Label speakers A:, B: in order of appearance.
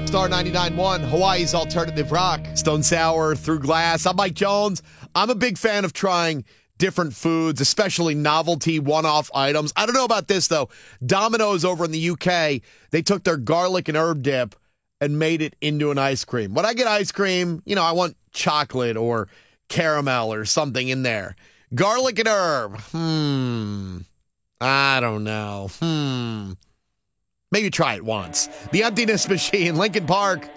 A: Star 99.1, Hawaii's alternative rock. Stone Sour through glass. I'm Mike Jones. I'm a big fan of trying different foods, especially novelty one-off items. I don't know about this, though. Domino's over in the UK, they took their garlic and herb dip and made it into an ice cream. When I get ice cream, I want chocolate or caramel or something in there. Garlic and herb. I don't know. Maybe try it once. The Emptiness Machine, Linkin Park.